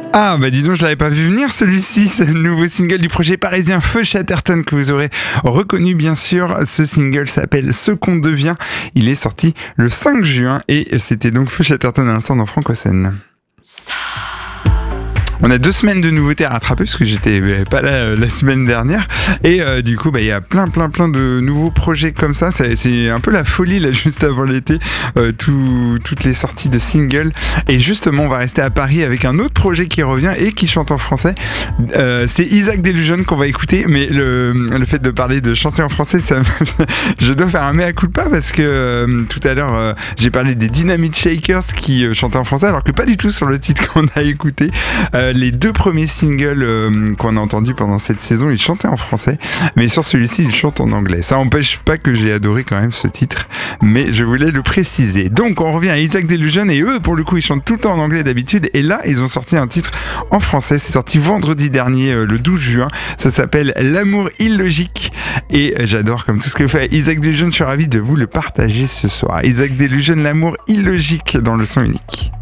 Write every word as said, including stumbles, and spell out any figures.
Ah bah dis donc, je l'avais pas vu venir celui-ci, c'est le nouveau single du projet parisien Feu Chatterton que vous aurez reconnu bien sûr. Ce single s'appelle Ce qu'on devient, il est sorti le cinq juin et c'était donc Feu Chatterton à l'instant dans Franco-Scène. On a deux semaines de nouveautés à rattraper parce que j'étais pas là euh, la semaine dernière et euh, du coup bah il y a plein plein plein de nouveaux projets comme ça. C'est, c'est un peu la folie là juste avant l'été, euh, tout, toutes les sorties de singles et justement on va rester à Paris avec un autre projet qui revient et qui chante en français. Euh, c'est Isaac Delusion qu'on va écouter, mais le, le fait de parler de chanter en français, ça, je dois faire un mea culpa parce que euh, tout à l'heure euh, j'ai parlé des Dynamite Shakers qui euh, chantaient en français alors que pas du tout sur le titre qu'on a écouté. Euh, Les deux premiers singles euh, qu'on a entendus pendant cette saison, ils chantaient en français, mais sur celui-ci, ils chantent en anglais. Ça n'empêche pas que j'ai adoré quand même ce titre, mais je voulais le préciser. Donc, on revient à Isaac Delusion, et eux, pour le coup, ils chantent tout le temps en anglais d'habitude, et là, ils ont sorti un titre en français. C'est sorti vendredi dernier, euh, le douze juin. Ça s'appelle L'amour illogique, et j'adore comme tout ce que fait Isaac Delusion. Je suis ravi de vous le partager ce soir. Isaac Delusion, L'amour illogique dans le son unique.